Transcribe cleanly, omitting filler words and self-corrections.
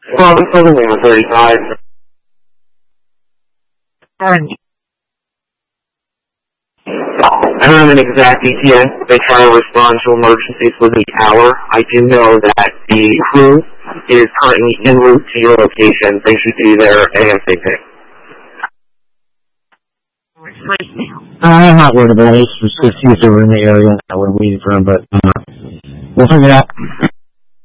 Well, it's only 35. Alright. I don't have an exact ETA. They try to respond to emergencies within the hour. I do know that the crew is currently en route to your location. They should be there ASAP. I'm not worried about it. It's just if they were in the area, I would wait for them, but we'll figure it out.